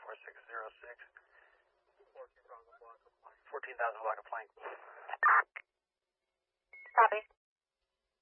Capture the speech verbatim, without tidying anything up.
four six zero six. fourteen thousand block of flank.